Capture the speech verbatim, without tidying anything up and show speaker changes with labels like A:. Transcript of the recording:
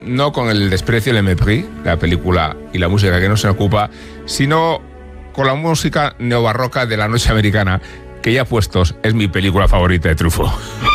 A: No con el desprecio, le mépris, la película y la música que no se ocupa, sino con la música neobarroca de la noche americana, que ya puestos es mi película favorita de Truffaut.